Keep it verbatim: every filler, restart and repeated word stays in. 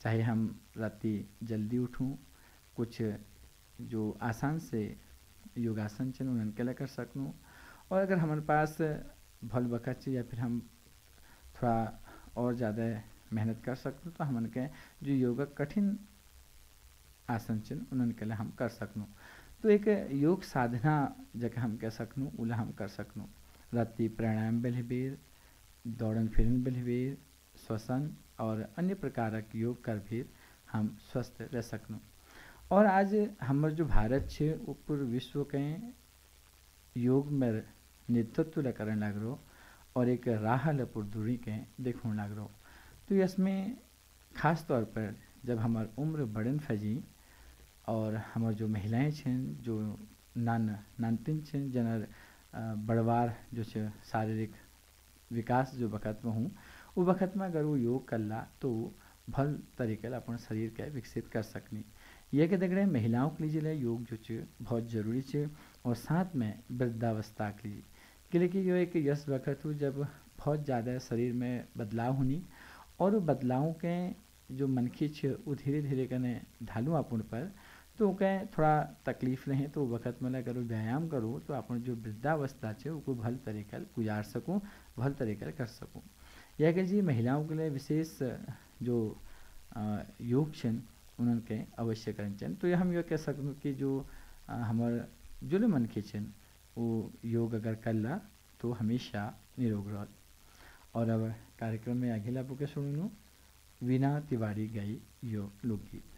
चाहे हम राती जल्दी उठूं, कुछ जो आसान से योगासन चन उन्हनि के लिए कर सकूँ। और अगर हमारे पास भल वक़्त चे या फिर हम थोड़ा और ज़्यादा मेहनत कर सकूँ तो हमन के जो योगा कठिन आसन चन उन्हनि के लिए हम कर सकूँ। तो एक योग साधना जगह हम कह सकूँ उला हम कर सकूँ। राती प्राणायाम बेलबेर, दौड़न फिरन बेलबेर, श्वसन और अन्य प्रकार के योग कर भी हम स्वस्थ रह सकूँ। और आज हमार जो भारत है वो पूरे विश्व के योग में नेतृत्व करने लग रहा और एक राह लपुर दूरी के देखने लग रहा। तो इसमें खास तौर पर जब हमार उम्र बढ़न फजी और हमार जो महिलाएं छन जो नान नानतिन छन जनर बड़वार जो छे शारीरिक विकास जो वक़्त में हूँ वो वक़्त में अगर वो योग करला तो भल तरीके से अपन शरीर के विकसित कर सकनी। ये के देख रहे महिलाओं के लिए योग जो चे बहुत ज़रूरी है और साथ में वृद्धावस्था के लिए क्योंकि यो एक यस वक़्त हो जब बहुत ज़्यादा शरीर में बदलाव होनी और बदलाव के जो मनखी छे वो धीरे धीरे कने ढालू अपन पर तो के थोड़ा तकलीफ नहीं तो वक़्त में अगर व्यायाम करूँ तो अपन जो वृद्धावस्था है वो भल तरीके गुजार सकूँ, भल तरीके कर सकूँ। यह कि जी महिलाओं के लिए विशेष जो योग छन उन्हन के अवश्य करन चन। तो ये हम ये कह सकूँ कि जो हमार जो मनखी छन वो योग अगर करला तो हमेशा निरोग रह। और अब कार्यक्रम में अगला बुके सुनू वीणा तिवारी गई यो लोकगीत।